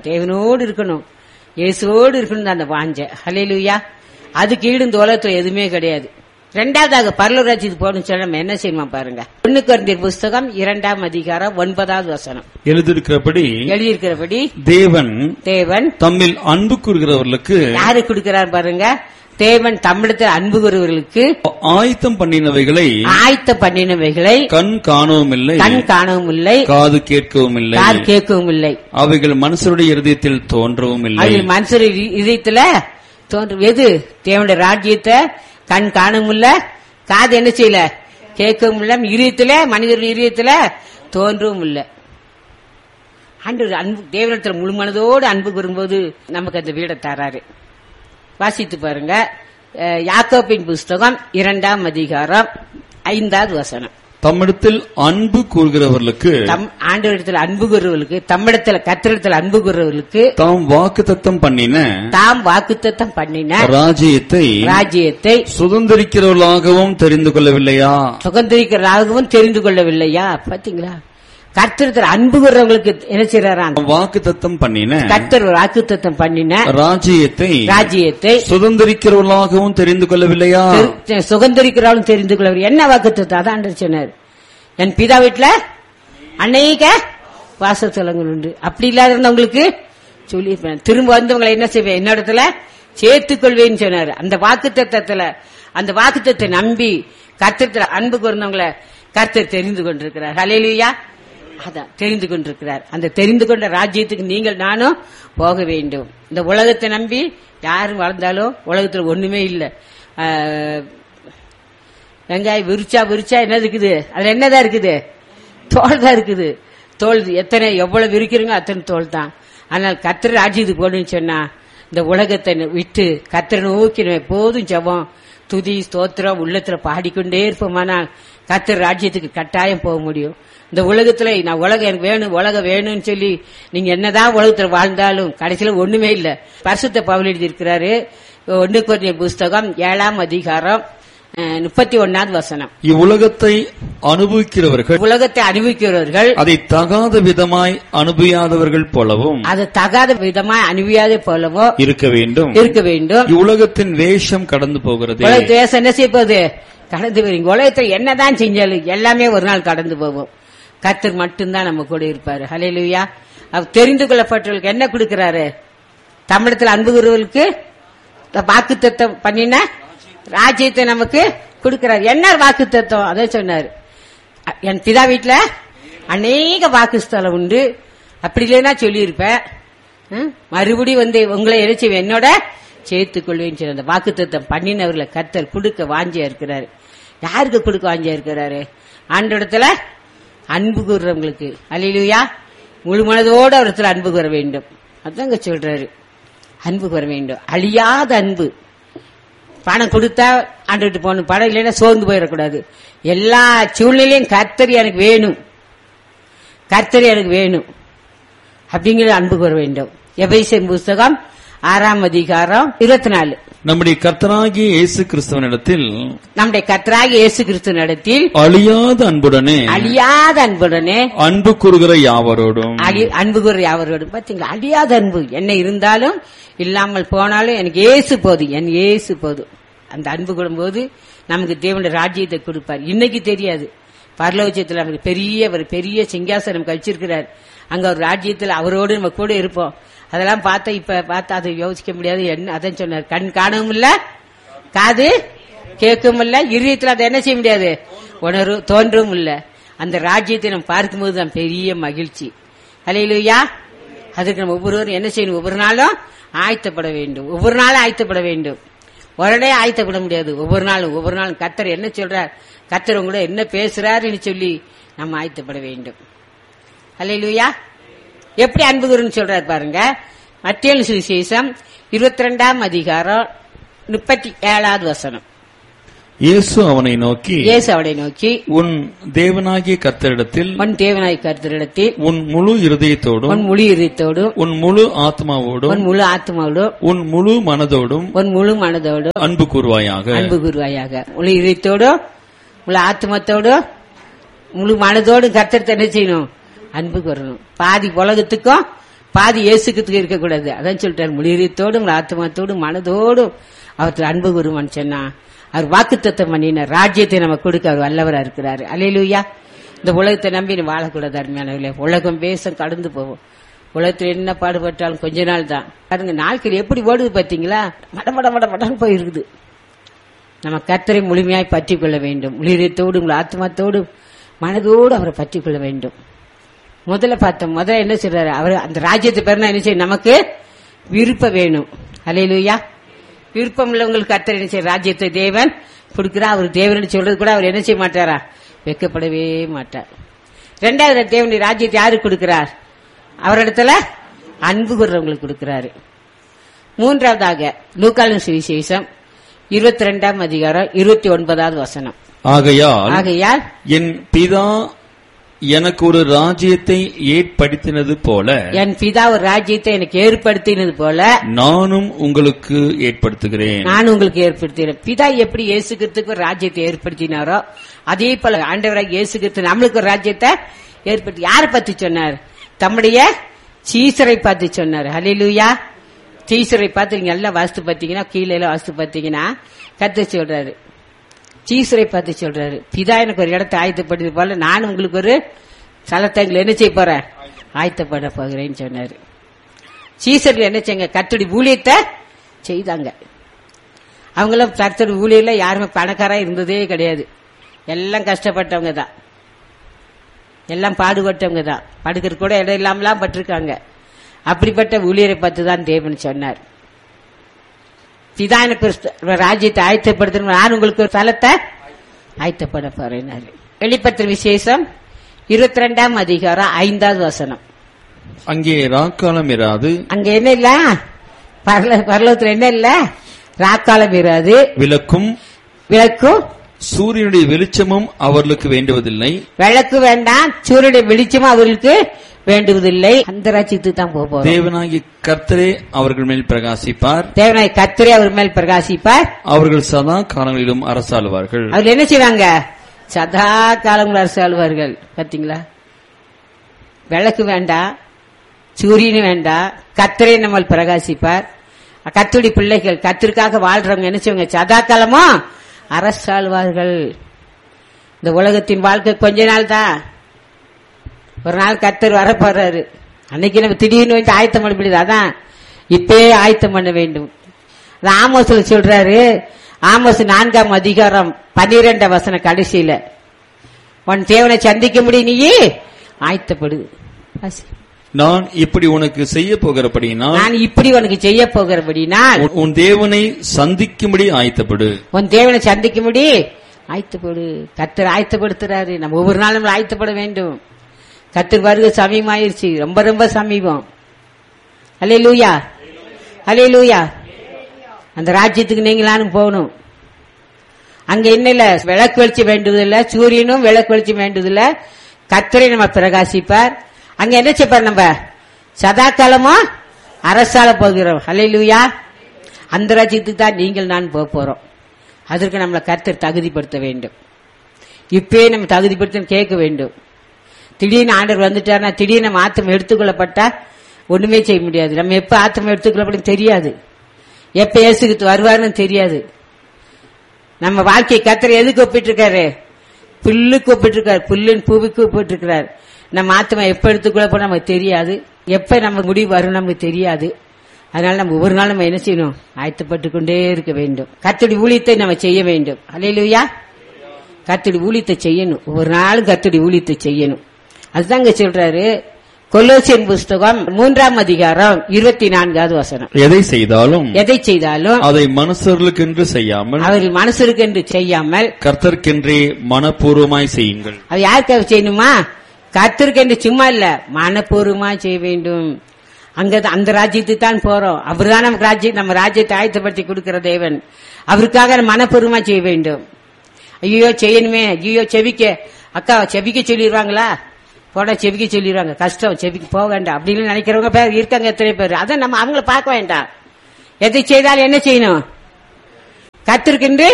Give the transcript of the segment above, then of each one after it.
தேவனோடு இருக்கணும், இயேசுவோடு இருக்கணும் அந்த வாஞ்சை. ஹல்லேலூயா. அதுக்கு ஈடு இந்த உலகத்துல எதுவுமே கிடையாது. இரண்டாவதாக பரலோக ராஜ்யத்துக்கு போகணும்னு சொல்ல நம்ம என்ன செய்யணுமா பாருங்க. 1 கொரிந்தியர் புஸ்தகம் 2ஆம் அதிகாரம் 9வது வசனம். எழுதியிருக்கிறபடி தேவன் தம்மில் அன்பு கூறுகிறவர்களுக்கு யாரு கொடுக்கிறார் பாருங்க. தேவன் தம்மிடத்தில் அன்பு கூறுகிறவர்களுக்கு ஆயத்தம் பண்ணினவைகளை கண் காணவும் இல்லை, காது கேட்கவும் இல்லை, அவைகள் மனுஷருடைய இருதயத்தில் தோன்றவும் இல்லை. மனுஷருடைய இதயத்துல தோன்றும் எது? தேவனுடைய ராஜ்யத்தை கண் காணவும் இல்ல, காது என்ன செய்யல, கேட்கவும் இல்ல, இதயத்துல மனிதருடைய இதயத்துல தோன்றவும் இல்ல. ஆண்டவர் அன்பு தேவனிடத்தில் முழு மனதோடு அன்பு கூறும்போது நமக்கு அந்த வீடை தராரு. வாசித்து பாருங்க. யாக்கோபின் புஸ்தகம் 2ஆம் அதிகாரம் 5வது வசனம். தம்மிடத்தில் அன்பு கூறுகிறவர்களுக்கு, ஆண்டவரிடத்தில் அன்பு கூறுவர்களுக்கு, தம்மிடத்தில் கர்த்தரிடத்தில் அன்பு கூறுவர்களுக்கு தாம் வாக்குத்தத்தம் பண்ணின ராஜ்யத்தை சுதந்திரிக்கிறவர்களாகவும் தெரிந்து கொள்ளவில்லையா? பாத்தீங்களா? கர்த்தர் அன்பு கூறவங்களுக்கு என்ன செய்யறாராம்? வாக்குத்தத்தம் பண்ணின, கர்த்தர் வாக்குத்தத்தம் பண்ணின ராஜ்யத்தை சுதந்திரிக்கிறவர்களாகவும் தெரிந்து கொள்ளவில்லையா? சுதந்திரிக்கிறவர்களும் தெரிந்து கொள்ளவில்லை. என்ன வாக்குத்தத்தம்? அதான் சொன்னார், என் பிதா வீட்டுல அநேக வாசஸ்தலங்கள் உண்டு. அப்படி இல்லாதவங்களுக்கு சொல்லி திரும்ப வந்தவங்களை என்ன செய்வேன், என்னிடத்துல சேர்த்துக் கொள்வேன்னு சொன்னார். அந்த வாக்குத்தத்தத்துல, அந்த வாக்குத்தத்தை நம்பி கர்த்தர் அன்பு கூர்ந்தவங்களை கர்த்தர் தெரிந்து கொண்டிருக்கிறார். ஹல்லேலூயா. அதான் தெரிந்து கொண்டிருக்கிறார். அந்த தெரிந்து கொண்ட ராஜ்யத்துக்கு நீங்கள் நானும் போக வேண்டும். இந்த உலகத்தை நம்பி யாரும் வளர்ந்தாலும் உலகத்துல ஒண்ணுமே இல்லை. வெங்காயம் விரிச்சா என்ன இருக்குது? அதுல என்னதான் இருக்குது? தோல் தான் இருக்குது. தோல் எத்தனை எவ்வளவு விரிக்கிறீங்க அத்தனை தோல் தான். ஆனால் கர்த்தர் ராஜ்யத்துக்கு போகணும்னு சொன்னா இந்த உலகத்தை விட்டு கர்த்தரை நோக்கி எப்போதும் ஜெபம், துதி, ஸ்தோத்திரம் உள்ளத்துல பாடிக்கொண்டே இருப்போமானால் கர்த்தர் ராஜ்யத்துக்கு கட்டாயம் போக முடியும். இந்த உலகத்துல நான் உலகம் எனக்கு வேணும், உலகம் வேணும்னு சொல்லி நீங்க என்னதான் உலகத்துல வாழ்ந்தாலும் கடைசியில ஒண்ணுமே இல்ல. பரிசுத்த பவுல் எழுதியிருக்கிறாரு 1 கொரிந்தியர் புஸ்தகம் 7ஆம் அதிகாரம் 31வது வசனம். இவ்வுலகத்தை அனுபவிக்கிறவர்கள் அதை தகாத விதமாய் அனுபவியாதவர்கள் போலவும் இருக்க வேண்டும். இவ்வுலகத்தின் வேஷம் கடந்து போகிறது. வேஷம் என்ன செய்ய போகுது? கடந்து போறீங்க. உலகத்துல என்னதான் செஞ்சாலும் எல்லாமே ஒரு நாள் கடந்து போவோம். கர்த்தர் மட்டும்தான் நம்ம கூட இருப்பாரு. ஹல்லேலூயா. அவர் தெரிந்து கொள்ளப்பட்டவர்களுக்கு என்ன கொடுக்கிறாரு? தமிழத்தில் அன்பு கூறுவர்களுக்கு வாக்குத்தத்தம் பண்ணின ராஜ்யத்தை நமக்கு கொடுக்கிறார். என்ன வாக்குத்தத்தம்? அதை சொன்னார், என் பிதா வீட்டுல அநேக வாக்குஸ்தலம் உண்டு. அப்படி இல்லைன்னா சொல்லியிருப்பேன், மறுபடியும் வந்து உங்களை இறைச்சி என்னோட சேர்த்துக் கொள்வேன்னு சொல்லி அந்த வாக்குத்தத்தம் பண்ணினவர்களை கர்த்தர் கொடுக்க வாஞ்சியா இருக்கிறாரு. யாருக்கு கொடுக்க வாஞ்சியா இருக்கிறாரு? ஆண்டவரிடத்துல அன்பு கூறுறவங்களுக்கு. அல்லேலூயா. முழு மனதோடு அவரிடத்துல அன்பு கூற வேண்டும். அதாங்க சொல்றாரு, அன்பு கூற வேண்டும். அழியாத அன்பு. பணம் கொடுத்தா ஆண்டுகிட்டு போகணும், பணம் இல்லைன்னா சோர்ந்து போயிடக்கூடாது. எல்லா சூழ்நிலையும் கர்த்தர் எனக்கு வேணும், கர்த்தர் எனக்கு வேணும் அப்படிங்கிற அன்பு கூற வேண்டும். எபேசியர் புஸ்தகம் 6ஆம் அதிகாரம் 24. நம்முடைய கர்த்தராகிய இயேசு கிறிஸ்துவனிடத்தில் அழியாத அன்புடனே அன்பு கூறுகிற யாவரோடும் பாத்தீங்களா? அழியாத அன்பு. என்ன இருந்தாலும் இல்லாமல் போனாலும் எனக்கு இயேசு போதும், என் இயேசு போதும். அந்த அன்பு கூடும்போது நமக்கு தேவனுடைய ராஜ்யத்தை கொடுப்பார். இன்னைக்கு தெரியாது, பரலோகத்தில் நமக்கு பெரிய சிங்காசனம் கழிச்சிருக்கிறார். அங்க ஒரு ராஜ்யத்தில் அவரோடு நம்ம கூட இருப்போம். அதெல்லாம் பார்த்தா அதை யோசிக்க முடியாது. என்ன அதான் சொன்னார், கண் காணவும் இல்ல, காது கேட்கவும் இல்ல, இருதயத்தில் அதை என்ன செய்ய முடியாது, உணர்வு தோன்றவும் இல்ல. அந்த ராஜ்யத்தை நம்ம பார்க்கும்போது தான் பெரிய மகிழ்ச்சி. ஹல்லேலூயா. அதுக்கு நம்ம ஒவ்வொருவரும் என்ன செய்யணும்? ஒவ்வொரு நாளும் ஆயத்தப்பட வேண்டும். ஒவ்வொரு நாளும் ஆயத்தப்பட வேண்டும். உடனே ஆயத்தப்பட முடியாது. ஒவ்வொரு நாளும் கர்த்தர் என்ன சொல்றார், கர்த்தர் உங்களோட என்ன பேசுறாருன்னு சொல்லி நம்ம ஆயத்தப்பட வேண்டும். ஹல்லேலூயா. எப்படி அன்பு கூறுன்னு சொல்றாரு பாருங்க. மத்தேயு சுவிசேஷம் 22ஆம் அதிகாரம் 37வது வசனம். இயேசு அவனை நோக்கி உன் தேவனாகிய கர்த்தரிடத்தில் உன் முழு இருதயத்தோடும் உன் முழு ஆத்மாவோடும் உன் முழு மனதோடும் அன்பு கூறுவாயாக. முழு இதயத்தோடும் முழு ஆத்மத்தோடும் முழு மனதோடும் கர்த்தரை என்ன செய்யணும்? அன்பு கூறணும். பாதி உலகத்துக்கும் பாதி இயேசுக்கு இருக்கக்கூடாது. அதான் சொல்லிட்டாரு, முழுதத்தோடும் ஆத்மாத்தோடும் மனதோடும் அவர்கள் அன்பு கூறுவான்னு சொன்னா அவர் வாக்குத்தத்தம் பண்ணின ராஜ்யத்தை நம்ம கொடுக்க அவர் வல்லவரா இருக்கிறாரு. அல்லேலூயா. இந்த உலகத்தை நம்பி வாழக்கூடாது அருமையானவர்களே. உலகம் பேசம் கடந்து போவோம். உலகத்தில் என்ன பாடுபட்டாலும் கொஞ்ச நாள் தான். பாருங்க நாட்கள் எப்படி ஓடுது பாத்தீங்களா? மடமடன்னு போயிருக்குது. நம்ம கர்த்தரை முழுமையாய் பற்றி கொள்ள வேண்டும். உயிரத்தோடும் ஆத்மாத்தோடும் மனதோடு அவரை பற்றி கொள்ள வேண்டும். முதல்ல என்ன சொல்றாரு? அவர் அந்த ராஜ்யத்தை பெறனா என்ன செய்ய? நமக்கு விருப்பம் வேணும். அல்லேலூயா. விருப்பம் உள்ளவங்களுக்கு கர்த்தர் என்ன செய்ய? ராஜ்யத்தை தேவன் கொடுக்கிறா. அவர் தேவன் சொல்றது கூட அவர் என்ன செய்ய மாட்டாரா? வெட்கப்படவே மாட்டார். இரண்டாவது தேவனுடைய ராஜ்யத்தை யாருக்கு கொடுக்கிறார்? அவரிடத்துல அன்பு கூறவங்களுக்கு கொடுக்கிறாரு. மூன்றாவதாக லூக்காவின் சுவிசேஷம் 22ஆம் அதிகாரம் 29வது வசனம். ஆகையால் என் பிதா எனக்கு ஒரு ராஜ்யத்தை ஏற்படுத்தினது போல, என் பிதா ஒரு ராஜ்யத்தை எனக்கு ஏற்படுத்தினது போல நானும் உங்களுக்கு ஏற்படுத்துகிறேன். நான் உங்களுக்கு ஏற்படுத்துகிறேன். பிதா எப்படி இயேசு கிறிஸ்துக்கு ஒரு ராஜ்யத்தை ஏற்படுத்தினாரோ அதே போல ஆண்டவராக இயேசு கிறிஸ்து நம்மளுக்கு ஒரு ராஜ்யத்தை ஏற்படுத்தி யாரை பத்தி சொன்னார்? தம்முடைய சீசரை பார்த்து சொன்னார். ஹல்லேலூயா. சீசரை பார்த்து நீங்க எல்லாம் வாஸ்து பாத்தீங்கன்னா, கீழே வாஸ்து பாத்தீங்கன்னா கர்த்தர் சொல்றாரு, சீசரை பார்த்து சொல்றாரு, பிதா எனக்கு ஒரு இடத்தை ஆயத்தப்படுது போல நான் உங்களுக்கு ஒரு ஸ்தலத்தை என்ன செய்ய போறேன்? ஆயத்தப்பட போகிறேன்னு சொன்னாரு. சீசர்கள் என்ன செய்ய? கர்த்தருடைய ஊழியத்தை செய்தாங்க. அவங்களும் கர்த்தருடைய ஊழியர்ல யாருமே பணக்காரா இருந்ததே கிடையாது. எல்லாம் கஷ்டப்பட்டவங்க தான், எல்லாம் பாடுபட்டவங்க தான். படுக்கிற கூட இடம் இல்லாமலாம் பட்டிருக்காங்க. அப்படிப்பட்ட ஊழியரை பார்த்து தான் தேவன் சொன்னார், பிதா எனக்கு ராஜ்யத்தை ஆயத்தப்படுத்த நான் உங்களுக்கு ஒரு ஸ்தலத்தை ஆயத்தப்பட போறேன். வெளிப்படுத்தின விசேஷம் 22ஆம் அதிகாரம் 5வது வசனம். அங்கே ராக்காலம் இராது. அங்க என்ன இல்ல? பரலோகத்துல என்ன இல்ல? ராக்காலம் இராது. விளக்கும் சூரியனுடைய வெளிச்சமும் அவர்களுக்கு வேண்டுவதில்லை. விளக்கு வேண்டாம், சூரியனுடைய வெளிச்சமும் அவர்களுக்கு வேண்டுவதில்லை. அந்த ராஜ்யத்துக்கு தான் போவோம். தேவனாகிய கர்த்தரே அவர்கள் மேல் பிரகாசிப்பார். தேவனாகிய கர்த்தரே அவர் மேல் பிரகாசிப்பார். அவர்கள் சதா காலங்களிலும் அரசாளுவார்கள். அவர்கள் என்ன செய்வாங்க? சதா காலங்களும் அரசாளுவார்கள். பாத்தீங்களா? விளக்கு வேண்டாம், சூரியனும் வேண்டாம், கர்த்தரே நம்ம பிரகாசிப்பார். கர்த்தருடைய பிள்ளைகள் கர்த்தருக்காக வாழ்றவங்க என்ன செய்வாங்க? சதா காலமும் அரசாளுவார்கள். இந்த உலகத்தின் வாழ்க்கை கொஞ்ச நாள் தான். ஒரு நாள் கர்த்தர் வரப்போறாரு. அன்னைக்கு நம்ம திடீர்னு வந்து ஆயத்தம் பண்ண முடியாது. அதான் இப்பயே ஆயத்தம் பண்ண வேண்டும். ஆமோஸ்ல சொல்றாரு, ஆமோஸ் 4ஆம் அதிகாரம் 12 வசனம் கடைசியில, உன் தேவனை சந்திக்க முடியும், நீ ஆயத்தப்படு. நான் இப்படி உனக்கு செய்ய போகிறபடினால், நான் இப்படி உனக்கு செய்ய போகிறபடினால் உன் தேவனை சந்திக்கும்படி ஆயத்தப்படு. உன் தேவனை சந்திக்கும்படி ஆயத்தப்படு. கர்த்தர் ஆயத்தப்படுத்துறாரு. நம்ம ஒவ்வொரு நாளும் ஆயத்தப்பட வேண்டும். கர்த்தர் வருகை சமீபமாயிருச்சு, ரொம்ப ரொம்ப சமீபம். அல்லேலூயா, அல்லேலூயா. அந்த ராஜ்யத்துக்கு நீங்களானும் போகணும். அங்க என்ன இல்ல? விளக்கு வெளிச்சம் வேண்டுவதில்லை, சூரியனும் விளக்கு வெளிச்சம் வேண்டுவதில்லை, கர்த்தரை நம்ம பிரகாசிப்பார். அங்க என்ன செய்ப்பார்? நம்ம சதா காலமும் அரசால போகிறோம். அல்லேலூயா. அந்த ராஜ்யத்துக்கு தான் நீங்கள் நான் போக போறோம். அதற்கு நம்மளை கர்த்தர் தகுதிப்படுத்த வேண்டும். இப்பயே நம்ம தகுதிப்படுத்த கேட்க வேண்டும். திடீர்னு ஆண்டவர் வந்துட்டார்னா, திடீர்னு நம்ம ஆத்மா எடுத்துக்கொள்ளப்பட்டா ஒண்ணுமே செய்ய முடியாது. நம்ம எப்ப ஆத்மா எடுத்துக்கொள்ளப்படும் தெரியாது, எப்ப இயேசுக்கு வருவாருன்னு தெரியாது. நம்ம வாழ்க்கையை கர்த்தர் எதுக்கு ஒப்பிட்டு இருக்காரு? புல்லுக்கு ஒப்பிட்டு இருக்காரு, புல்லின் பூவுக்கு ஒப்பிட்டு இருக்கிறார். நம்ம ஆத்மா எப்ப எடுத்துக்கொள்ளப்படும் நமக்கு தெரியாது, எப்ப நம்ம முடிவு வரும் நமக்கு தெரியாது. அதனால நம்ம ஒவ்வொரு நாள் நம்ம என்ன செய்யணும்? ஆயத்தப்பட்டு கொண்டே இருக்க வேண்டும். கர்த்தருடைய ஊழியத்தை நம்ம செய்ய வேண்டும். அல்லேலூயா. கர்த்தருடைய ஊழியத்தை செய்யணும். ஒவ்வொரு நாளும் கர்த்தருடைய ஊழியத்தை செய்யணும். அதுதான் இங்க சொல்றாரு, கொலோசியன் புஸ்தகம் 3ஆம் அதிகாரம் 24வது வசனம். எதை செய்தாலும் அதை மனுஷர்களுக்கென்று செய்யாமல், அவர்கள் மனுஷருக்கென்று செய்யாமல் கர்த்தருக்கென்றே மனப்பூர்வமாய் செய்யுங்கள். அது யாருக்காக செய்யணுமா? கர்த்தருக்கென்று சும்மா இல்ல, மனப்பூர்வமா செய்ய வேண்டும். அங்கதான் அந்த ராஜ்யத்துக்கு தான் போறோம். அவர்தான் நமக்கு ராஜ்யம், நம்ம ராஜ்யத்தை ஆயத்தப்படுத்தி கொடுக்கிற தேவன். அவருக்காக மனப்பூர்வமா செய்ய வேண்டும். ஐயோ செய்யணுமே, ஐயோ செவிக்க அக்கா செவிக்க சொல்லிடுவாங்களா, போட செவிக்க சொல்லிடுவாங்க, கஷ்டம், செவிக்கு போக வேண்டாம் அப்படின்னு நினைக்கிறவங்க பேர் இருக்காங்க, எத்தனை பேர். அதான் நம்ம அவங்கள பார்க்க வேண்டாம். எதை செய்தாலும் என்ன செய்யணும்? கர்த்தருக்கென்று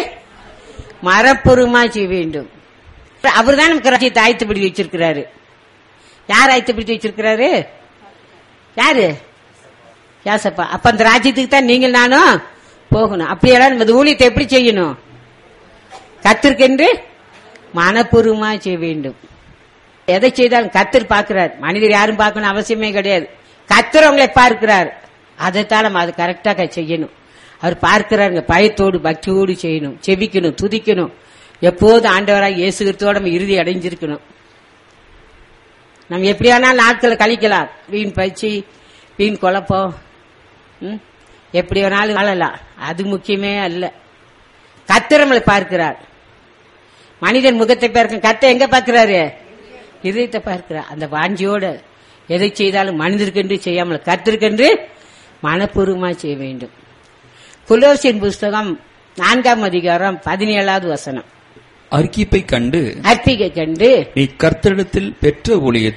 மனப்பூர்வமா செய்ய வேண்டும். அவர்தான் நமக்கு ராஜ்யத்தை ஆயத்தப்படுத்தி வச்சிருக்கிறாரு. யார் ஆயத்தப்படுத்தி வச்சிருக்கிறாரு? யாரு? ஏசப்பா. அப்ப அந்த ராஜ்யத்துக்கு தான் நீங்கள் நானும் போகணும். அப்படியெல்லாம் நம்ம ஊழியத்தை எப்படி செய்யணும்? கர்த்தருக்கென்று மனப்பூர்வமா செய்ய வேண்டும். எதை செய்தாலும் கர்த்தர் பார்க்கிறார். மனிதர் யாரும் பார்க்கணும் அவசியமே கிடையாது. கர்த்தர் உங்களை பார்க்கிறார். அதைத்தான் நம்ம அது கரெக்டா செய்யணும். அவர் பார்க்கிறாருங்க. பயத்தோடு பக்தியோடு செய்யணும், செபிக்கணும், துதிக்கணும். எப்போது ஆண்டவராக இயேசு கிறிஸ்துவோட நம்ம இறுதி அடைஞ்சிருக்கணும். நம்ம எப்படியானாலும் நாட்களை கழிக்கலாம். வீண் பயிற்சி, வீண் குழப்பம், எப்படி வேணாலும் வாழலாம். அது முக்கியமே அல்ல. கர்த்தர் நம்மளை பார்க்கிறார். மனிதன் முகத்தை பார்க்க, கர்த்தர் எங்க பார்க்கிறாரு? இதயத்தை பார்க்கிறார். அந்த வாஞ்சியோட எதை செய்தாலும் மனிதருக்கென்று செய்யாமல் கர்த்தருக்கென்று மனப்பூர்வமா செய்ய வேண்டும். கொலோசியர் புஸ்தகம் 4ஆம் அதிகாரம் 17வது வசனம். அர்ப்பணிப்பை கண்டு நீ கர்த்தரிடத்தில் பெற்ற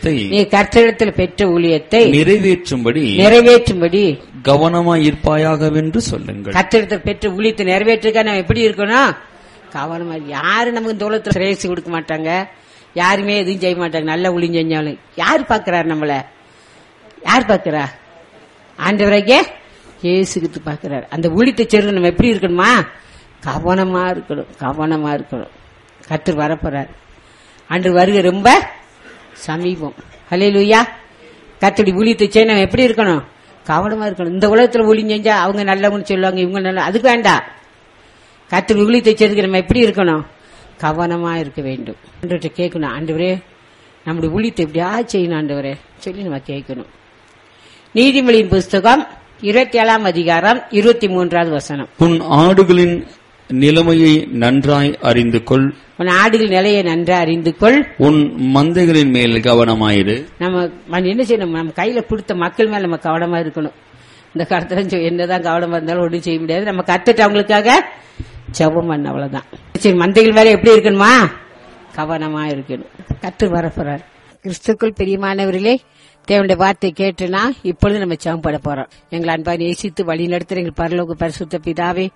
ஊழியத்தை நிறைவேற்றும்படி கவனமாயிருப்பாயாகவென்று சொல்லுங்கள். கர்த்தரிடத்தில் பெற்ற ஊழியத்தை நிறைவேற்றுக்க நம்ம எப்படி இருக்கணும்? கவனமா. யாரு நமக்கு இந்த உலகத்துல சிரேசி கொடுக்க மாட்டாங்க, யாருமே எதுவும் செய்ய மாட்டாங்க. நல்ல ஊழியம் செஞ்சாலும் யாரு பாக்குறாரு? நம்மள யார் பாக்குறா? ஆண்டவராகிய இயேசு கிறிஸ்து பாக்குறாரு. அந்த ஊழியத்தை செய்றது நம்ம எப்படி இருக்கணுமா? கவனமா இருக்கணும். கர்த்தர் வரப்போறார். அன்று வருகை ரொம்ப சமீபம். ஹல்லேலூயா. கர்த்தருடைய ஊழியத்தை செய்ய நம்ம எப்படி இருக்கணும்? கவனமா இருக்கணும். இந்த உலகத்துல ஊழியம் செஞ்சா அவங்க நல்லவங்கன்னு சொல்லுவாங்க, இவங்க நல்ல, அதுக்கு வேண்டாம். கர்த்தருடைய ஊழியத்தை செய்யறதுக்கு நம்ம எப்படி இருக்கணும்? கவனமா இருக்க வேண்டும். ஆண்டவர்கிட்ட கேட்கணும், ஆண்டவரே நம்முடைய ஊழியத்தை எப்படியா செய்யணும் ஆண்டவரே சொல்லி நம்ம கேட்கணும். நீதிமொழியின் புஸ்தகம் 27ஆம் அதிகாரம் 23வது வசனம். உன் ஆடுகளின் நிலைமையை நன்றாய் அறிந்து கொள். உன் ஆடுகள் நிலையை நன்றாய் அறிந்து கொள். உன் மந்தைகளின் மேல் கவனமாயிரு. நம்ம என்ன செய்யணும்? நம்ம கையில கொடுத்த மக்கள் மேல நம்ம கவனமா இருக்கணும். இந்த காலத்துல என்னதான் கவனமா இருந்தாலும் ஒன்றும் செய்ய முடியாது. நம்ம கத்துட்டு அவங்களுக்காக ஜெபம் பண்ண, அவ்வளவுதான். சரி, மந்தைகள் மேல எப்படி இருக்கணுமா? கவனமா இருக்கணும். கர்த்தர் வரப்போறார். கிறிஸ்துக்குள் பிரியமானவர்களே, தேவனுடைய வார்த்தை கேட்டுனா இப்பொழுது நம்ம ஜெபம் பண்ண போறோம். எங்களை அன்பா நேசித்து வழி நடத்துற எங்கள் பரலோக பரிசுத்த பிதாவே,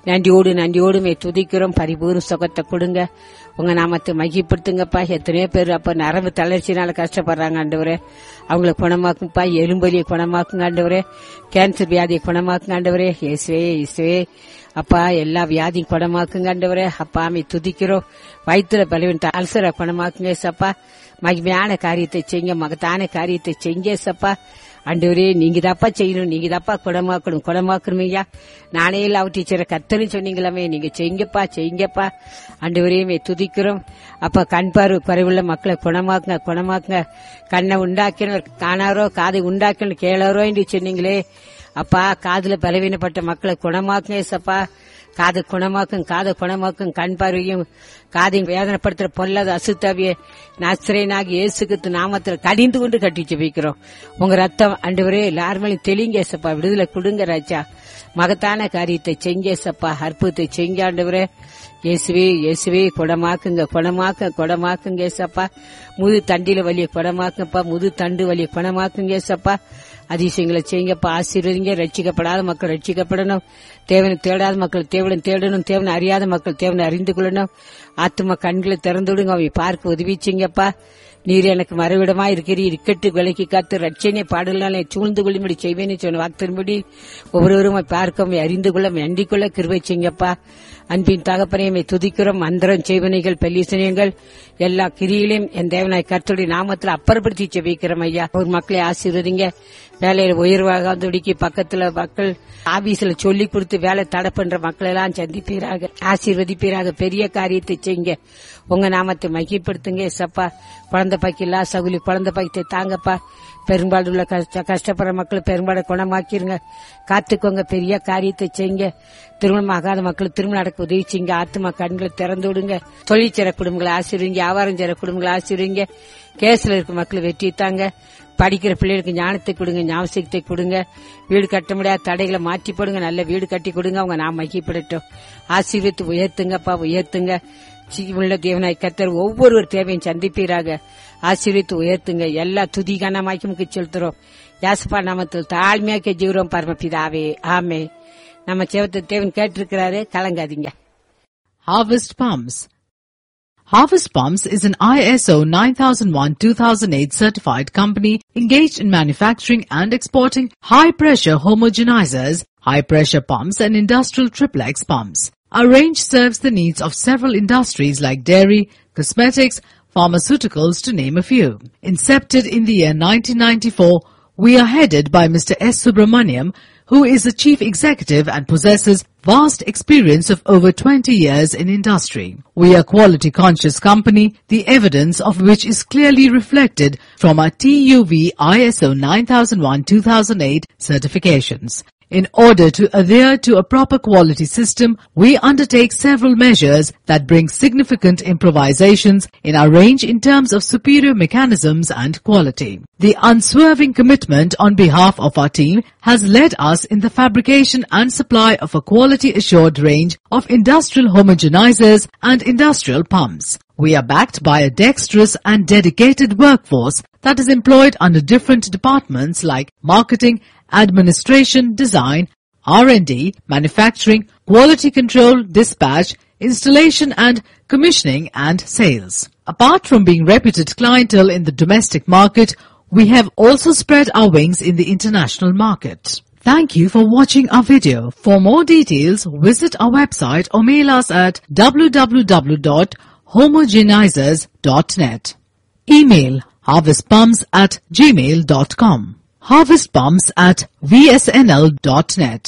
நன்றியோடு துதிக்கிறோம். பரிபூர்ண சுகத்தை கொடுங்க. உங்க நாமத்தை மகிப்படுத்துங்கப்பா. எத்தனையோ பேர் அப்ப நரம்பு தளர்ச்சினால கஷ்டப்படுறாங்க ஆண்டவரே, அவங்களை குணமாக்குங்கப்பா. எலும்பலியை குணமாக்குங்க ஆண்டவரே. கேன்சர் வியாதியை குணமாக்குங்க ஆண்டவரே. இயேசுவே அப்பா, எல்லா வியாதியும் குணமாக்குங்க ஆண்டவரே. அப்பா அமை துதிக்கிறோம். வயிற்றுல பலவீன அல்சரை குணமாக்குங்க சப்பா. மகிமையான காரியத்தை செய்யுங்க, மகத்தான காரியத்தை செய்யுங்க சப்பா. ஆண்டவரே நீங்க தாப்பா செய்யணும், நீங்க தாப்பா குணமாக்கணும் ஐயா. நானே எல்லாம் டீச்சரை கத்தன்னு சொன்னீங்களாமே, நீங்க செய்யுங்கப்பா. ஆண்டவரே துதிக்கிறோம். அப்ப கண் பார்வை குறைவுள்ள மக்களை குணமாக்குங்க. கண்ணை உண்டாக்கினவர் காணாரோ, காதை உண்டாக்கின கேளாரோ என்று சொன்னீங்களே அப்பா. காதுல பலவீனப்பட்ட மக்களை குணமாக்குங்க சப்பா. காதை குணமாக்கும். கண் பார்வையும் காதையும் வேதனைப்படுத்துற பொல்லாத அசுத்தாவிய நசரேயனாகிய இயேசு கிறிஸ்து நாமத்தில் கடிந்து கொண்டு கட்டி ஜெபிக்கிறோம். உங்க ரத்தம் ஆண்டவரே எல்லாருமேலும் தெளிங்க சப்பா. விடுதலை கொடுங்க ராஜா. மகத்தான காரியத்தை செஞ்ச சப்பா. அற்புதத்தை செஞ்ச ஆண்டவரே. இயேசுவே குணமாக்குங்க சப்பா. முது தண்டில வலிய குணமாக்குப்பா. முது தண்டு வலிய குணமாக்குங்க சப்பா. அதிசயங்களை செய்யுங்கப்பா. ஆசீர்வதிங்க. ரட்சிக்கப்படாத மக்கள் ரட்சிக்கப்படணும். தேவனை தேடாத மக்கள் தேடணும். தேவனை அறியாத மக்கள் தேவனை அறிந்து கொள்ளணும். ஆத்தும கண்களை திறந்து விடுங்க. அவை பார்க்க உதவி செய்யுங்கப்பா. நீர் எனக்கு மறைவிடமா இருக்கிறீர். இக்கட்டு விலைக்கு காத்து ரட்சனை பாடலாலே சூழ்ந்து கொள்ளும்படி செய்வேன்னு சொன்ன வார்த்தையின்படி ஒவ்வொருவரும் பார்க்க அறிந்து கொள்ள அண்டிக் கொள்ள கிருபை செய்யுங்கப்பா. அன்பின் தகப்பனையை துதிக்கிறோம். மந்திரம் செய்வனைகள் பெல்லிசனியங்கள் எல்லா கிரியிலையும் என் தேவனாய் கர்த்தருடைய நாமத்தில் அப்புறப்படுத்தி செபிக்கிறோம் ஐயா. ஒரு மக்களை ஆசீர்வதிங்க. வேலையில உயர்வாகாதபடிக்கு பக்கத்துல மக்கள் ஆபீஸ்ல சொல்லி கொடுத்து வேலை தடை பண்ற மக்கள் எல்லாம் சந்திப்பீராக, ஆசீர்வதிப்பீராக. பெரிய காரியத்தை செய்யுங்க. உங்க நாமத்தை மகிப்படுத்துங்க சப்பா. குழந்தை பாக்கி இல்லா சகுலி குழந்தை பாக்கத்தை தாங்கப்பா. பெரும்பாலும் உள்ள கஷ்டப்படுற மக்கள் பெரும்பாலும் குணமாக்கிருங்க. காத்துக்கோங்க. பெரிய காரியத்தை செய்யுங்க. திருமணம் ஆகாத மக்கள் திருமணம் நடக்க உதவி செய்யுங்க. ஆத்துமா கண்களை திறந்து விடுங்க. தொழிற்சர குடும்பங்களை ஆசீர்வீங்க. வியாபாரம் செய்ற குடும்பங்களை ஆசீர்வீங்க. கேஸ்ல இருக்க மக்கள் வெற்றி தாங்க. படிக்கிற பிள்ளைகளுக்கு ஞானத்தை கொடுங்க, ஞாபகத்தை கொடுங்க. வீடு கட்ட முடியாத தடைகளை மாற்றி போடுங்க. நல்ல வீடு கட்டி கொடுங்க. அவங்க நாம் மகிப்படட்டும். ஆசீர்வதித்து உயர்த்துங்கப்பா, உயர்த்துங்க. உள்ள தேவனாய் கர்த்தர் ஒவ்வொரு தேவையும் சந்திப்பீராக. ஆசீர்வதித்து உயர்த்துங்க. எல்லா துதி கனமாக்கி செலுத்துறோம். யாசப்பா நாமத்தில் தாழ்மையாக்கி ஜீவரம் பரமபிதாவே, ஆமே. நம்ம சேவத்தை தேவன் கேட்டிருக்கிறாரு, கலங்காதீங்க. Harvest Palms. Harvest Pumps is an ISO 9001-2008 certified company engaged in manufacturing and exporting high-pressure homogenizers, high-pressure pumps and industrial triplex pumps. Our range serves the needs of several industries like dairy, cosmetics, pharmaceuticals to name a few. Incepted in the year 1994, we are headed by Mr. S. Subramaniam, who is the chief executive and possesses vast experience of over 20 years in industry. We are a quality-conscious company, the evidence of which is clearly reflected from our TUV ISO 9001-2008 certifications. In order to adhere to a proper quality system, we undertake several measures that bring significant improvisations in our range in terms of superior mechanisms and quality. The unswerving commitment on behalf of our team has led us in the fabrication and supply of a quality-assured range of industrial homogenizers and industrial pumps. We are backed by a dexterous and dedicated workforce that is employed under different departments like marketing, administration, design, R&D, manufacturing, quality control, dispatch, installation and commissioning and sales. Apart from being reputed clientele in the domestic market, we have also spread our wings in the international market. Thank you for watching our video. For more details, visit our website or mail us at www.homogenizers.net. Email harvestpumps@gmail.com. harvestpumps@vsnl.net.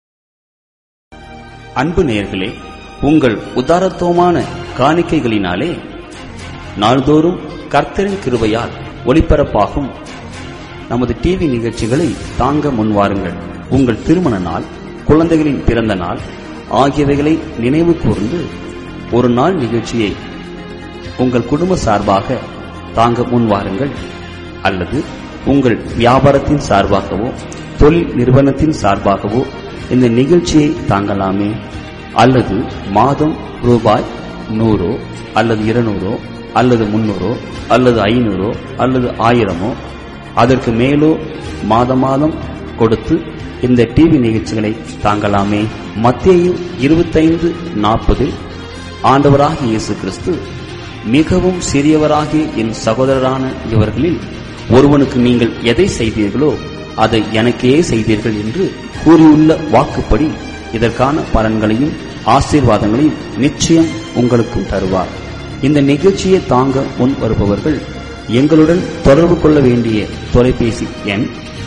அன்பு நேயர்களே, உங்கள் உதாரத்துவமான காணிக்கைகளினாலே நாள்தோறும் கர்த்தரின் கிருபையால் ஒளிபரப்பாகும் நமது TV நிகழ்ச்சிகளை தாங்க முன்வாருங்கள். உங்கள் திருமண நாள், குழந்தைகளின் பிறந்த நாள் ஆகியவைகளை நினைவு கூர்ந்து ஒரு நாள் நிகழ்ச்சியை உங்கள் குடும்ப சார்பாக தாங்க முன்வாருங்கள். அல்லது உங்கள் வியாபாரத்தின் சார்பாகவோ தொழில் நிறுவனத்தின் சார்பாகவோ இந்த நிகழ்ச்சியை தாங்கலாமே. அல்லது மாதம் ரூபாய் 100 அல்லது 200 அல்லது 300 அல்லது 500 அல்லது 1000 அதற்கு மேலோ மாதம் மாதம் கொடுத்து இந்த டிவி நிகழ்ச்சிகளை தாங்கலாமே. மத்தேயு 25:40 ஆண்டவராகிய இயேசு கிறிஸ்து, மிகவும் சிறியவராகிய என் சகோதரரான இவர்களில் ஒருவனுக்கு நீங்கள் எதை செய்தீர்களோ அதை எனக்கே செய்தீர்கள் என்று கூறியுள்ள வாக்குப்படி இதற்கான பலன்களையும் ஆசீர்வாதங்களையும் நிச்சயம் உங்களுக்கும் தருவார். இந்த நிகழ்ச்சியை தாங்க முன் வருபவர்கள் எங்களுடன் தொடர்பு கொள்ள வேண்டிய தொலைபேசி எண்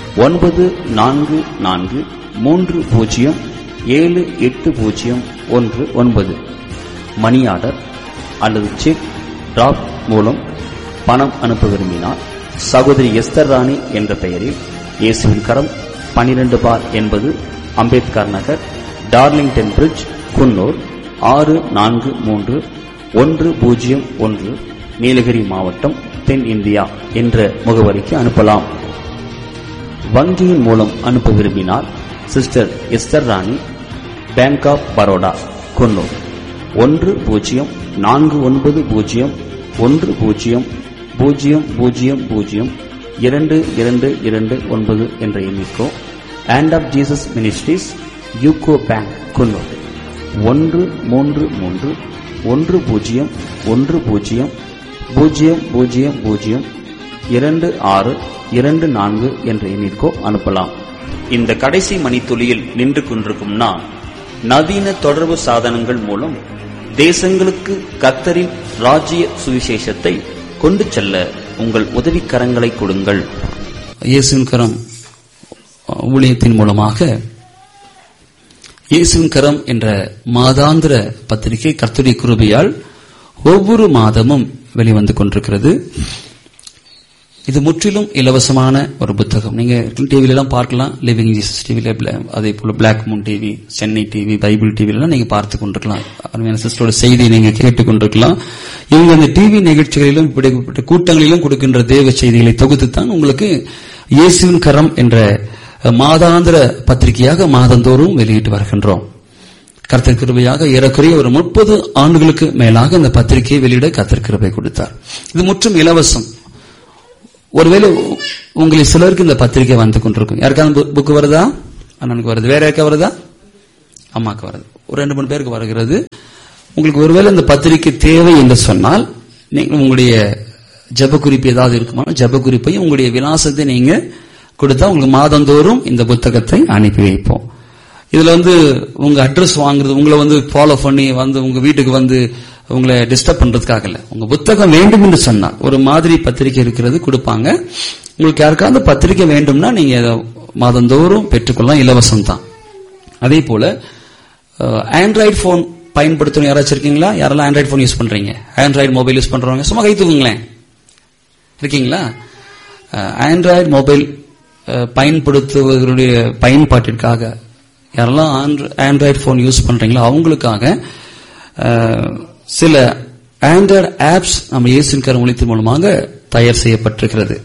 9443078019. மணி ஆர்டர் அல்லது செக் டிராப் மூலம் பணம் அனுப்ப விரும்பினார் சகோதரி எஸ்தர் ராணி என்ற பெயரில் இயேசுவின் கரம் 12/80 அம்பேத்கர் நகர், டார்லிங்டன் பிரிட்ஜ், குன்னூர் 643101, நீலகிரி மாவட்டம், தென் இந்தியா என்ற முகவரிக்கு அனுப்பலாம். வங்கியின் மூலம் அனுப்ப விரும்பினால் sister Esther Rani, bank of Baroda, Coonoor 100400022229 என்ற எண்ணிக்கோ, and half Jesus ministries, UCO bank, Coonoor 13310002624 என்ற எண்ணிற்கோ அனுப்பலாம். இந்த கடைசி மணித்துளியில் நின்று கொண்டிருக்கும் நான், நவீன தொடர்பு சாதனங்கள் மூலம் தேசங்களுக்கு கர்த்தரின் ராஜ்ய சுவிசேஷத்தை கொண்டு செல்ல உங்கள் உதவிக்கரங்களை கொடுங்கள். இயேசுவின் கரம் ஊழியத்தின் மூலமாக இயேசுவின் கரம் என்ற மாதாந்திர பத்திரிகை கர்த்தருடைய கிருபையால் ஒவ்வொரு மாதமும் வெளிவந்து கொண்டிருக்கிறது. இது முற்றிலும் இலவசமான ஒரு புத்தகம். நீங்க டிவில எல்லாம் பார்க்கலாம், லிவிங் ஜீசஸ் டிவில, அதே போல black Moon TV, Chennai TV, Bible டிவில எல்லாம் நீங்க பார்த்து கொண்டிருக்கலாம். அருமையான சிஸ்டரோட செய்தியை நீங்க கேட்டுக் கொண்டிருக்கலாம். இவங்க அந்த டிவி நிகழ்ச்சிகளிலும் இப்படிப்பட்ட கூட்டங்களிலும் கொடுக்கின்ற தேவ செய்திகளை தொகுத்துத்தான் உங்களுக்கு இயேசுவின் கரம் என்ற மாதாந்திர பத்திரிகையாக மாதந்தோறும் வெளியிட்டு வருகின்றோம். கர்த்தர் கிருபையாக ஏறக்குறைய ஒரு 30 ஆண்டுகளுக்கு மேலாக இந்த பத்திரிகையை வெளியிட கர்த்தர் கிருபை கொடுத்தார். இது முற்றும் இலவசம். ஒருவேளை உங்களில் சிலருக்கு இந்த பத்திரிகை வந்து கொண்டிருக்கும். யாருக்காவது புக்கு வருதா? அண்ணனுக்கு வருது. வேற யாருக்கா வருதா? அம்மாக்கு வருது. ஒரு 2-3 பேருக்கு வருகிறது. உங்களுக்கு ஒருவேளை இந்த பத்திரிகை தேவை என்று சொன்னால் நீங்கள் உங்களுடைய ஜெப குறிப்பு ஏதாவது இருக்குமா, ஜெப குறிப்பையும் உங்களுடைய விலாசத்தை நீங்க கொடுத்தா உங்களுக்கு மாதந்தோறும் இந்த புத்தகத்தை அனுப்பி வைப்போம். இதுல உங்க அட்ரஸ் வாங்குறது, உங்களை ஃபாலோ பண்ணி உங்க வீட்டுக்கு உங்களை டிஸ்டர்ப் பண்றதுக்காக இல்ல. உங்க புத்தகம் வேண்டும் என்று சொன்னால் ஒரு மாதிரி பத்திரிகை இருக்கிறது கொடுப்பாங்க. உங்களுக்கு யாருக்காவது பத்திரிகை வேண்டும்னா நீங்க மாதந்தோறும் பெற்றுக்கொள்ளலாம், இலவசம் தான். அதே போல ஆண்ட்ராய்டு போன் பயன்படுத்தணும் யாராச்சும் இருக்கீங்களா? யாரெல்லாம் ஆண்ட்ராய்டு போன் யூஸ் பண்றீங்க, ஆண்ட்ராய்டு மொபைல் யூஸ் பண்றவங்க சும்மா கை தூக்குங்களேன். இருக்கீங்களா? ஆண்ட்ராய்டு மொபைல் பயன்படுத்துவதனுடைய பயன்பாட்டிற்காக யாரெல்லாம் ஆண்ட்ராய்டு போன் யூஸ் பண்றீங்களோ அவங்களுக்காக சில ஆண்ட்ராய்டு ஆப்ஸ் நம்ம இயேசுவின் கரம் ஊழியத்தின் மூலமாக தயார் செய்யப்பட்டிருக்கிறது.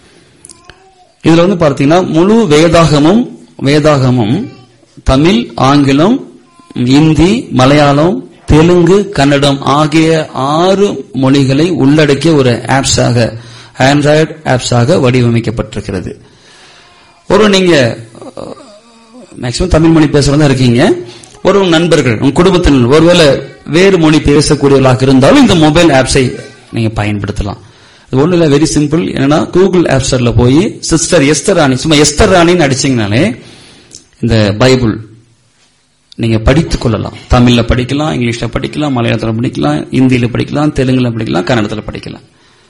இதுல பார்த்தீங்கன்னா முழு வேதாகமும் தமிழ், ஆங்கிலம், இந்தி, மலையாளம், தெலுங்கு, கன்னடம் ஆகிய 6 மொழிகளை உள்ளடக்கிய ஒரு ஆப்ஸாக, ஆண்ட்ராய்டு ஆப்ஸாக வடிவமைக்கப்பட்டிருக்கிறது. நீங்க மேக்சிமம் தமிழ் மொழி பேசுறதா இருக்கீங்க, ஒரு நண்பர்கள் உங்க குடும்பத்தினர் ஒருவேளை வேறு மொழி பேசக்கூடியவர்களாக இருந்தாலும் இந்த மொபைல் ஆப்ஸை நீங்க பயன்படுத்தலாம். இது ஒண்ணு இல்ல, வெரி சிம்பிள். என்னன்னா கூகுள் ஆப் ஸ்டோர்ல போய் சிஸ்டர் எஸ்தர் ராணி, சும்மா எஸ்தர் ராணின்னு அடிச்சீங்கனாலே இந்த பைபிள் நீங்க படித்துக் கொள்ளலாம். தமிழ்ல படிக்கலாம், இங்கிலீஷ்ல படிக்கலாம், மலையாளத்துல படிக்கலாம், இந்தியில படிக்கலாம், தெலுங்குல படிக்கலாம், கன்னடத்துல படிக்கலாம்.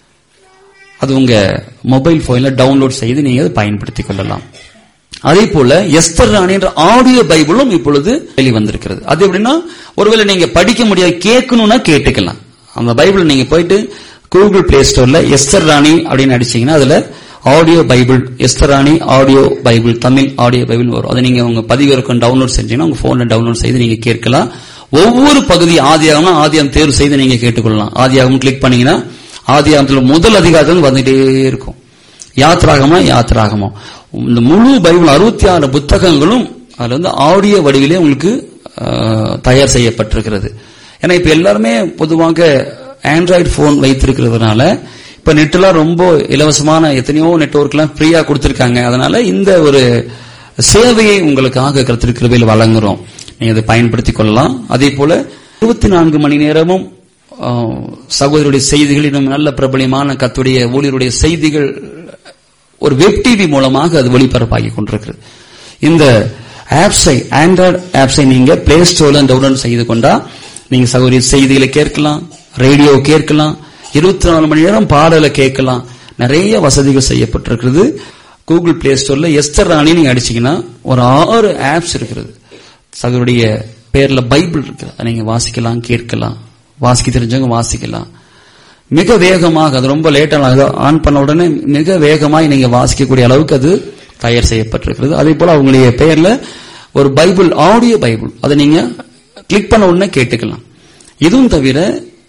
அது உங்க மொபைல் போன்ல டவுன்லோட் செய்து நீங்க அதை பயன்படுத்திக் கொள்ளலாம். அதே போல எஸ்தர் ராணி என்ற ஆடியோ பைபிளும் இப்பொழுது வெளிவந்திருக்கிறது. அது எப்படின்னா ஒருவேளை நீங்க படிக்க முடியாது, கேட்கணும்னா கேட்டுக்கலாம். அந்த பைபிள் நீங்க போயிட்டு கூகுள் பிளே ஸ்டோர்ல எஸ்தர் ராணி அப்படின்னு அடிச்சீங்கன்னா அதுல ஆடியோ பைபிள், எஸ்தர் ராணி audio Bible, Tamil audio Bible வரும். அதை நீங்க உங்க பதிவிறக்கம் டவுன்லோட் செஞ்சீங்கன்னா உங்க போன்ல டவுன்லோட் செய்து நீங்க கேட்கலாம். ஒவ்வொரு பகுதி ஆதியாகம்னா ஆதியாகம் தேர்வு செய்து நீங்க கேட்டுக்கொள்ளலாம். ஆதியாகம் கிளிக் பண்ணீங்கன்னா ஆதியாகத்துல முதல் அதிகாரம் வந்துட்டே இருக்கும். யாத்ராகமோ இந்த முழு பைபிள் 66 புத்தகங்களும் அதுல ஆடியோ வடிவிலே உங்களுக்கு தயார் செய்யப்பட்டிருக்கிறது. ஏன்னா இப்ப எல்லாருமே பொதுவாக ஆண்ட்ராய்டு போன் வைத்திருக்கிறதுனால இப்ப நெட்லாம் ரொம்ப இலவசமான எத்தனையோ நெட்வொர்க் எல்லாம் ஃப்ரீயா கொடுத்திருக்காங்க. அதனால இந்த ஒரு சேவையை உங்களுக்காக கர்த்தர் கிருபையில் வழங்குறோம், நீங்க அதை பயன்படுத்திக் கொள்ளலாம். அதே போல 24 மணி நேரமும் சகோதரருடைய செய்திகள், இன்னும் நல்ல பிரபலியமான கர்த்தருடைய ஊழியருடைய செய்திகள் ஒரு வெப் டிவி மூலமாக அது ஒளிபரப்பாகி கொண்டிருக்கிறது. இந்த ஆப்ஸை, ஆண்ட்ராய்டு ஆப்ஸை நீங்க பிளே ஸ்டோர்ல டவுன்லோட் செய்து கொண்டா நீங்க சகோதரி செய்திகளை கேட்கலாம், ரேடியோ கேட்கலாம், 24 மணி நேரம் பாடலை கேட்கலாம். நிறைய வசதிகள் செய்யப்பட்டிருக்கிறது. கூகுள் பிளே ஸ்டோர்ல எஸ்தர் ராணி நீங்க அடிச்சீங்கன்னா ஒரு 6 ஆப்ஸ் இருக்கிறது. சகோதரிய பேர்ல பைபிள் இருக்குது, அதை நீங்க வாசிக்கலாம், கேட்கலாம். வாசிக்க தெரிஞ்சவங்க வாசிக்கலாம். மிக வேகமாக, அது ரொம்ப லேட்டாக ஆன் பண்ண உடனே மிக வேகமாக நீங்க வாசிக்கக்கூடிய அளவுக்கு அது தயார் செய்யப்பட்டிருக்கிறது. அதே போல அவங்களுடைய பெயர்ல ஒரு பைபிள், ஆடியோ பைபிள், அதை நீங்க கிளிக் பண்ண உடனே கேட்டுக்கலாம். இதுவும் தவிர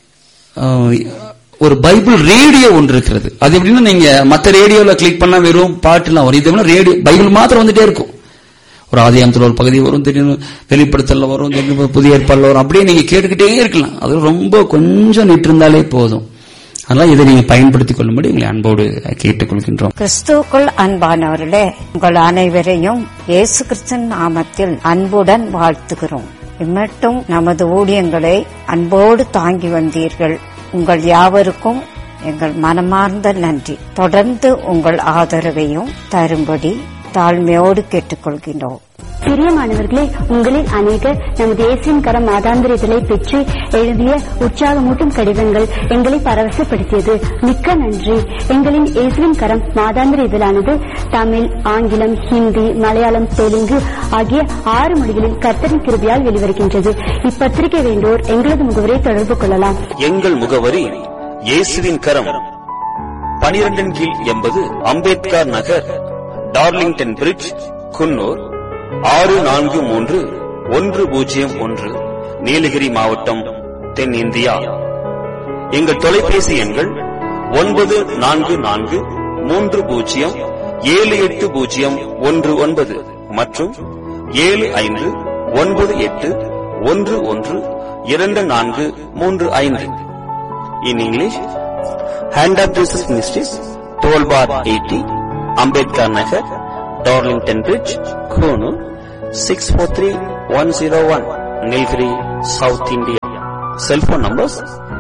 ஒரு பைபிள் ரேடியோ ஒன்று இருக்கிறது. அது எப்படின்னா நீங்க மற்ற ரேடியோல கிளிக் பண்ணா வெறும் பாட்டுலாம் வரும், இது ரேடியோ பைபிள் மாத்திரம் வந்துட்டே இருக்கும். ஒரு ஆதியாகமத்துல ஒரு பகுதி வரும், திடீர்னு வெளிப்படுத்தல வரும், திடீர்னு புதிய ஏற்பாடுல வரும், அப்படியே நீங்க கேட்டுக்கிட்டே இருக்கலாம். அது ரொம்ப கொஞ்சம் நிட்டு இருந்தாலே போதும். அதனால இதை நீங்க பயன்படுத்திக் கொள்ளும்படி உங்களை அன்போடு கேட்டுக்கொள்கின்றோம். கிறிஸ்துவுக்குள் அன்பானவர்களே, உங்கள் அனைவரையும் இயேசு கிறிஸ்துவின் நாமத்தில் அன்புடன் வாழ்த்துகிறோம். இம்மட்டும் நமது ஊழியங்களை அன்போடு தாங்கி வந்தீர்கள். உங்கள் யாவருக்கும் எங்கள் மனமார்ந்த நன்றி. தொடர்ந்து உங்கள் ஆதரவையும் தரும்படி தாழ்மையோடு கேட்டுக்கொள்கின்றோம். பிரியமானவர்களே, உங்களில் அநேகர் நமது இயேசுவின் கரம் மாதாந்திர இதழை பெற்று எழுதிய உற்சாகமூட்டும் கடிதங்கள் எங்களை பரவசப்படுத்தியது. மிக்க நன்றி. எங்களின் இயேசுவின் கரம் மாதாந்திர இதழானது தமிழ், ஆங்கிலம், ஹிந்தி, மலையாளம், தெலுங்கு ஆகிய 6 மொழிகளில் கர்த்தரின் கிருபையால் வெளிவருகின்றது. இப்பத்திரிகை வேண்டோர் எங்களது முகவரை தொடர்பு கொள்ளலாம். எங்கள் முகவரி இயேசுவின் கரம், 12 கீழ் 80 அம்பேத்கர் நகர், டார்லிங்டன் பிரிட்ஜ், குன்னூர் 643101, நீலகிரி மாவட்டம், தென்னிந்தியா. எங்கள் தொலைபேசி எண்கள் 9430780119 மற்றும் 7598112435. In English, Hand of Jesus Ministries, Toll Bar 80, Ambedkar Nagar, Darlington Bridge, Konoor 643101, Nilgiri, South India. Cell phone numbers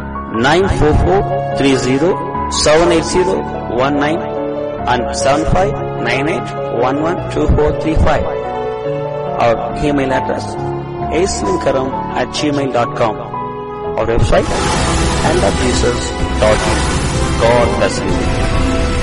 94430-780-19 and 7598112435. Our email address aislinkaram@gmail.com. Our website handofjesus.in. God bless you.